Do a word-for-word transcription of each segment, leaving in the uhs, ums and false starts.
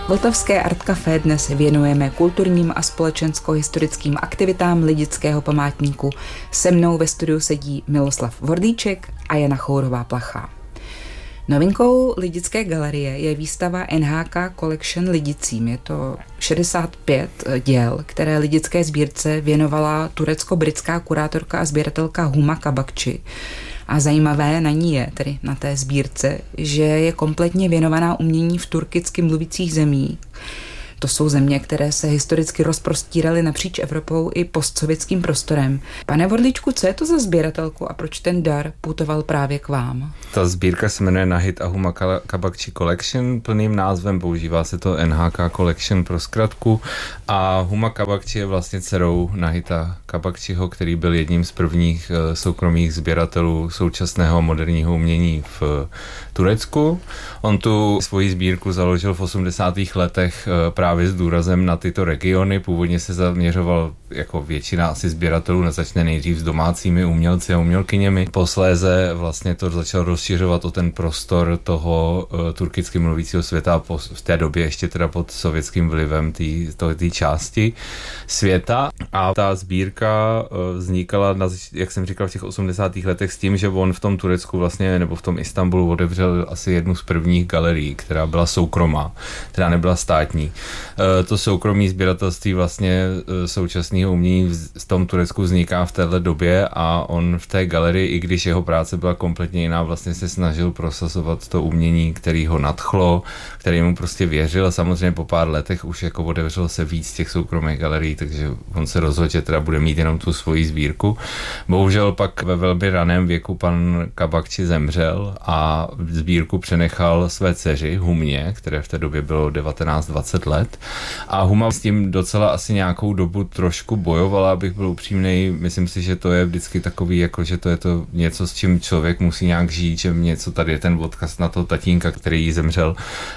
Vltavské Art Café dnes věnujeme kulturním a společensko-historickým aktivitám Lidického památníku. Se mnou ve studiu sedí Miloslav Vordíček a Jana Chourová Plachá. Novinkou Lidické galerie je výstava N H K Collection Lidicím. Je to šedesát pět děl, které lidické sbírce věnovala turecko-britská kurátorka a sběratelka Huma Kabakçı. A zajímavé na ní je, tedy na té sbírce, že je kompletně věnovaná umění v turkicky mluvících zemích. To jsou země, které se historicky rozprostíraly napříč Evropou i postsovětským prostorem. Pane Vordíčku, co je to za sběratelku a proč ten dar putoval právě k vám? Ta sbírka se jmenuje Nahit a Huma Kabakçı Collection, plným názvem, používá se to N H K Collection pro zkratku, a Huma Kabakçı je vlastně dcerou Nahita Kabakçıho, který byl jedním z prvních soukromých sběratelů současného moderního umění v Turecku. On tu svoji sbírku založil v osmdesátých letech právě s důrazem na tyto regiony. Původně se zaměřoval jako většina asi sběratelů, začne nejdřív s domácími umělci a umělkyněmi. Posléze vlastně to začal rozšiřovat o ten prostor toho uh, turkicky mluvícího světa po, v té době ještě teda pod sovětským vlivem té části světa. A ta sbírka uh, vznikala, na, jak jsem říkal, v těch osmdesátých letech s tím, že on v tom Turecku vlastně, nebo v tom Istanbulu otevřel asi jednu z prvních galerií, která byla soukromá, která nebyla státní. Uh, to soukromí sběratelství vlastně uh, současný umění v tom Turecku vzniká v téhle době a on v té galerii, i když jeho práce byla kompletně jiná, vlastně se snažil prosazovat to umění, který ho nadchlo, který mu prostě věřil, a samozřejmě po pár letech už jako otevřelo se víc těch soukromých galerií, takže on se rozhodl, že teda bude mít jenom tu svoji sbírku. Bohužel pak ve velmi raném věku pan Kabakçı zemřel a sbírku přenechal své dceři Humě, které v té době bylo devatenáct dvacet let, a Huma s tím docela asi nějakou dobu trošku bojovala, abych byl upřímnej. Myslím si, že to je vždycky takový, jako že to je to něco, s čím člověk musí nějak žít, že něco tady je ten odkaz na toho tatínka, který jí zemřel,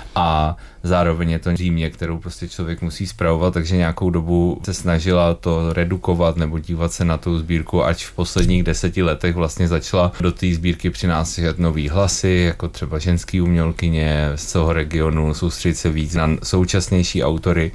a zároveň je to římě, kterou prostě člověk musí spravovat, takže nějakou dobu se snažila to redukovat nebo dívat se na tu sbírku, ať v posledních deseti letech vlastně začala do té sbírky přinášet nový hlasy, jako třeba ženský umělkyně z toho regionu, soustředit se víc na současnější autory,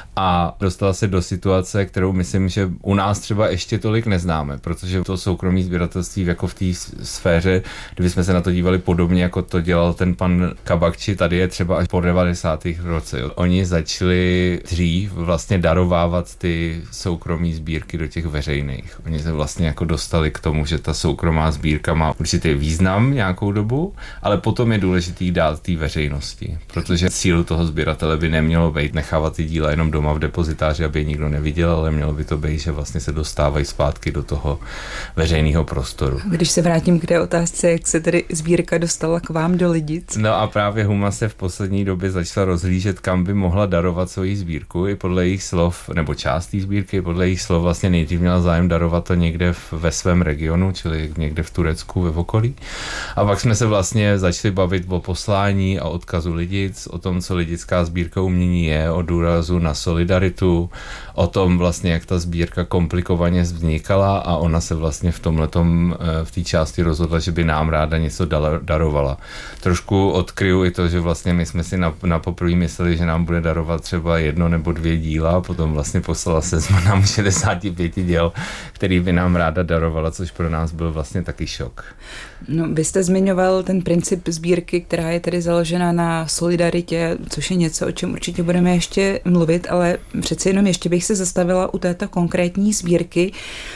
a dostala se do situace, kterou myslím, že u nás třeba ještě tolik neznáme, protože to soukromí sběratelství jako v té sféře, kdybychom se na to dívali podobně, jako to dělal ten pan Kabakçı, tady je třeba až po devadesátých roce. Oni začali dřív vlastně darovávat ty soukromí sbírky do těch veřejných. Oni se vlastně jako dostali k tomu, že ta soukromá sbírka má určitý význam nějakou dobu, ale potom je důležitý dát té veřejnosti, protože cíl toho sběratele by nemělo být nechávat ty díla jenom doma v depozitáři, aby je nikdo neviděl, ale mělo by to být, že vlastně se dostávají zpátky do toho veřejného prostoru. Když se vrátím k té otázce, jak se tedy sbírka dostala k vám do Lidic? No a právě Huma se v poslední době začala rozhlížet, kam by mohla darovat svoji sbírku, i podle jejich slov, nebo část té sbírky, podle jejich slov vlastně nejdřív měla zájem darovat to někde v, ve svém regionu, čili někde v Turecku, ve okolí. A pak jsme se vlastně začali bavit o poslání a odkazu Lidic, o tom, co lidická sbírka umění je, o důrazu na solidaritu, o tom vlastně, jak ta sbírka komplikovaně vznikala, a ona se vlastně v tomhletom, v té části rozhodla, že by nám ráda něco darovala. Trošku odkryju i to, že vlastně my jsme si na, na poprvé mysleli, že nám bude darovat třeba jedno nebo dvě díla, potom vlastně poslala se nám šedesát pět děl, který by nám ráda darovala, což pro nás byl vlastně taky šok. No, vy jste zmiňoval ten princip sbírky, která je tedy založena na solidaritě, což je něco, o čem určitě budeme ještě mluvit, ale přeci jenom ještě bych se zastavila u této konkrétní sbírky,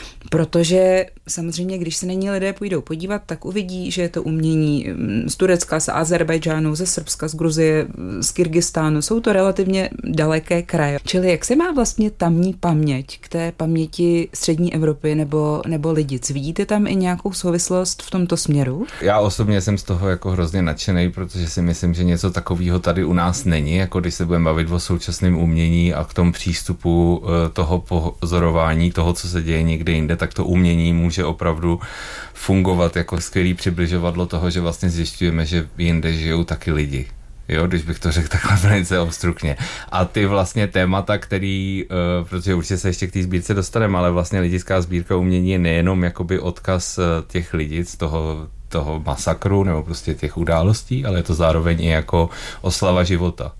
protože samozřejmě, když se na ní lidé půjdou podívat, tak uvidí, že je to umění z Turecka, z Azerbajdžánu, ze Srbska, z Gruzie, z Kyrgyzstánu. Jsou to relativně daleké kraje. Čili jak se má vlastně tamní paměť k té paměti střední Evropy nebo, nebo Lidic? Vidíte tam i nějakou souvislost v tomto směru? Já osobně jsem z toho jako hrozně nadšenej, protože si myslím, že něco takového tady u nás není, jako když se budeme bavit o současném umění a k tomu přístupu toho pozorování, toho, co se děje někde jinde, tak to umění může opravdu fungovat jako skvělý přibližovadlo toho, že vlastně zjišťujeme, že jinde žijou taky lidi. Jo, když bych to řekl takhle velice obstrukně. A ty vlastně témata, který, uh, protože určitě se ještě k té sbírce dostaneme, ale vlastně lidická sbírka umění je nejenom jakoby odkaz těch lidic, toho, toho masakru nebo prostě těch událostí, ale je to zároveň i jako oslava života.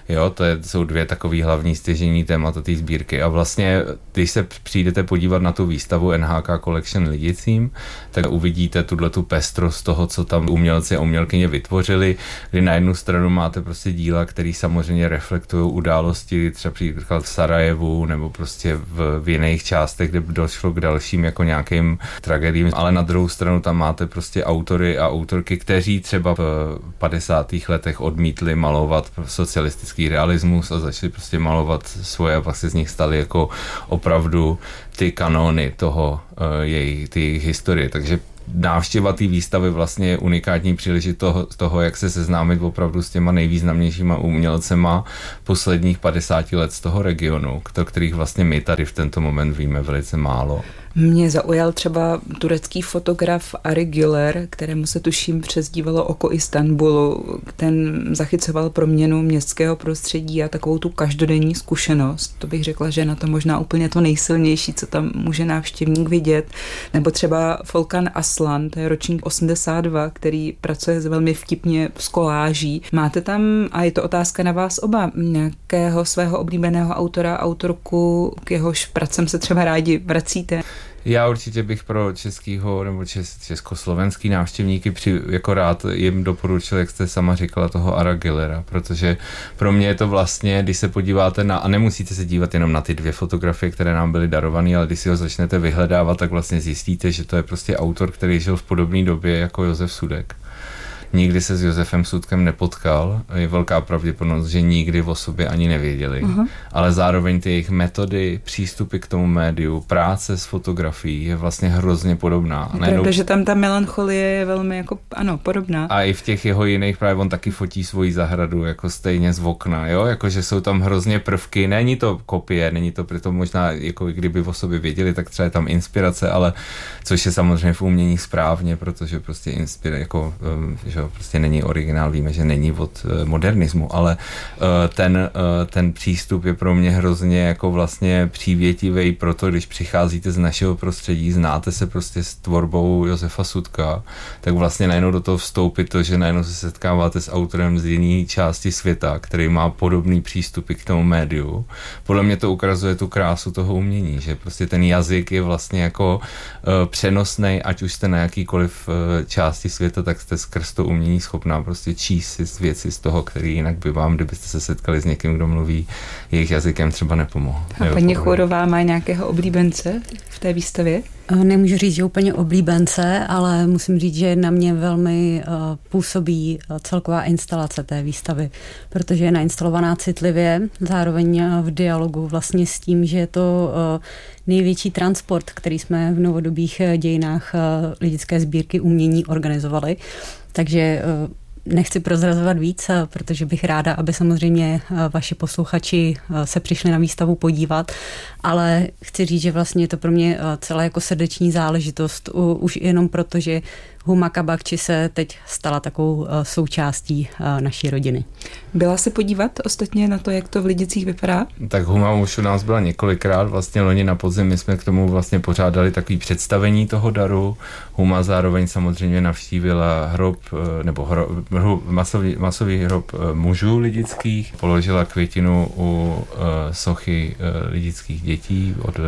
Jo, to je, jsou dvě takové hlavní stěžejní témata té sbírky a vlastně, když se přijdete podívat na tu výstavu N H K Collection Lidicím, tak uvidíte tuhletu pestrost toho, co tam umělci a umělkyně vytvořili, kdy na jednu stranu máte prostě díla, které samozřejmě reflektují události třeba příklad v Sarajevu nebo prostě v, v jiných částech, kde došlo k dalším jako nějakým tragédiím, ale na druhou stranu tam máte prostě autory a autorky, kteří třeba v padesátých letech odmítli malovat socialistický realismus a začali prostě malovat svoje a vlastně z nich stali jako opravdu ty kanony toho, její, ty jejich historie. Takže návštěva té výstavy vlastně je unikátní příležitost toho, jak se seznámit opravdu s těma nejvýznamnějšíma umělcema posledních padesáti let z toho regionu, o kterých vlastně my tady v tento moment víme velice málo. Mě zaujal třeba turecký fotograf Ari Güler, kterému se tuším přezdívalo Oko Istanbulu. Ten zachycoval proměnu městského prostředí a takovou tu každodenní zkušenost. To bych řekla, že je na to možná úplně to nejsilnější, co tam může návštěvník vidět. Nebo třeba Volkan Aslan, to je ročník osmdesát dva, který pracuje velmi vtipně s koláží. Máte tam, a je to otázka na vás oba, nějakého svého oblíbeného autora, autorku, k jehož pracem se třeba rádi vracíte? Já určitě bych pro českýho nebo čes, československý návštěvníky při, jako rád jim doporučil, jak jste sama říkala, toho Ara Gülera, protože pro mě je to vlastně, když se podíváte na, a nemusíte se dívat jenom na ty dvě fotografie, které nám byly darované, ale když si ho začnete vyhledávat, tak vlastně zjistíte, že to je prostě autor, který žil v podobné době jako Josef Sudek. Nikdy se s Josefem Sudkem nepotkal, je velká pravděpodobnost, že nikdy o sobě ani nevěděli, uh-huh. ale zároveň ty jejich metody, přístupy k tomu médiu, práce s fotografií je vlastně hrozně podobná. Je pravda, že tam ta melancholie je velmi jako, ano, podobná. A i v těch jeho jiných právě on taky fotí svoji zahradu, jako stejně z okna, jo, jakože jsou tam hrozně prvky, není to kopie, není to proto možná, jako kdyby o sobě věděli, tak třeba je tam inspirace, ale což je samozřejmě v umění správně, protože prostě inspirace, jako, že prostě není originál, víme, že není od modernismu, ale ten, ten přístup je pro mě hrozně jako vlastně přívětivý, proto když přicházíte z našeho prostředí, znáte se prostě s tvorbou Josefa Sudka, tak vlastně najednou do toho vstoupit to, že najednou se setkáváte s autorem z jiné části světa, který má podobný přístupy k tomu médiu. Podle mě to ukazuje tu krásu toho umění, že prostě ten jazyk je vlastně jako uh, přenosnej, ať už jste na jakýkoliv uh, části světa, tak jste skrz to umění schopná prostě číst si věci z toho, který jinak by vám, kdybyste se setkali s někým, kdo mluví jejich jazykem, třeba nepomohl. A paní Chourová má nějakého oblíbence v té výstavě? Nemůžu říct, že úplně oblíbence, ale musím říct, že na mě velmi uh, působí uh, celková instalace té výstavy, protože je nainstalovaná citlivě, zároveň uh, v dialogu vlastně s tím, že je to uh, největší transport, který jsme v novodobých uh, dějinách uh, lidické sbírky umění organizovali. Takže uh, nechci prozrazovat víc, protože bych ráda, aby samozřejmě vaši posluchači se přišli na výstavu podívat, ale chci říct, že vlastně je to pro mě celá jako srdeční záležitost, už jenom proto, že Huma Kabakçı se teď stala takovou součástí naší rodiny. Byla se podívat ostatně na to, jak to v Lidicích vypadá? Tak Huma už u nás byla několikrát, vlastně loni na podzim my jsme k tomu vlastně pořádali takový představení toho daru. Huma zároveň samozřejmě navštívila hrob, nebo hrob, masový, masový hrob mužů lidických, položila květinu u uh, sochy uh, lidických dětí od uh,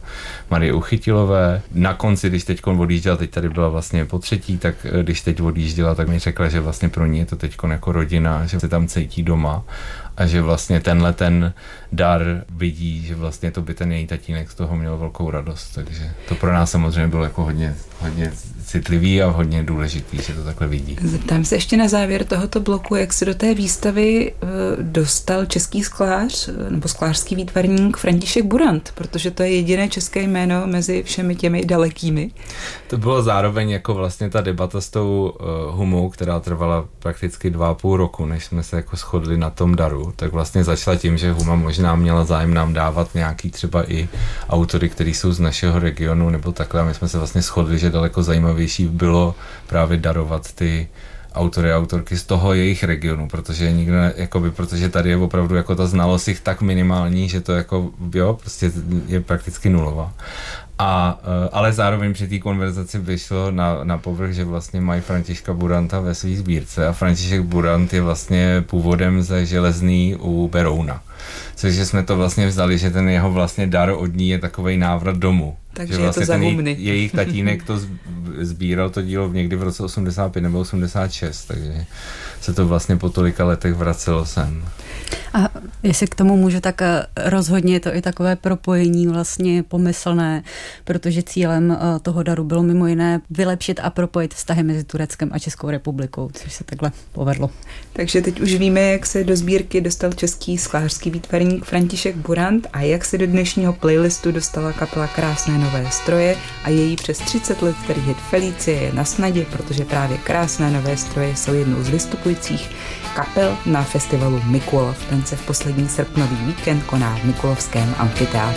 Marie Uchytilové. Na konci, když teď odjížděla, teď tady byla vlastně po třetí, tak když teď odjížděla, tak mi řekla, že vlastně pro ní je to teď jako rodina, že se tam cítí doma a že vlastně tenhle ten dar vidí, že vlastně to by ten její tatínek z toho měl velkou radost, takže to pro nás samozřejmě bylo jako hodně, hodně citlivý a hodně důležitý, že to takhle vidí. Zeptám se ještě na závěr tohoto bloku, jak se do té výstavy dostal český sklář nebo sklářský výtvarník František Burant, protože to je jediné české jméno mezi všemi těmi dalekými. To bylo zároveň jako vlastně ta debata s tou uh, Humou, která trvala prakticky dva a půl roku, než jsme se jako shodli na tom daru, tak vlastně začala tím, že Huma možná měla zájem nám dávat nějaký třeba i autory, kteří jsou z našeho regionu nebo takhle, a my jsme se vlastně shodli, že daleko zajímavější bylo právě darovat ty autory a autorky z toho jejich regionu, protože nikdo, jakoby, protože tady je opravdu jako ta znalost jich tak minimální, že to jako, jo, prostě je prakticky nulová. A, ale zároveň při té konverzaci vyšlo na, na povrch, že vlastně mají Františka Buranta ve své sbírce a František Burant je vlastně původem ze Železný u Berouna. Takže jsme to vlastně vzali, že ten jeho vlastně dar od ní je takovej návrat domů. Takže že vlastně je to za humny. Ten jejich tatínek to sbíral to dílo někdy v roce osmdesát pět nebo osmdesát šest, takže se to vlastně po tolika letech vracelo sem. A jestli k tomu můžu, tak rozhodně je to i takové propojení vlastně pomyslné, protože cílem toho daru bylo mimo jiné vylepšit a propojit vztahy mezi Tureckem a Českou republikou, což se takhle povedlo. Takže teď už víme, jak se do sbírky dostal český sklářský výtvarník František Burant a jak se do dnešního playlistu dostala kapela Krásné nové stroje a její přes třicet let starý hit Felicie je na snadě, protože právě Krásné nové stroje jsou jednou z vystupujících kapel na festivalu Mikulov. Ten se v poslední srpnový víkend koná v Mikulovském amfiteátru.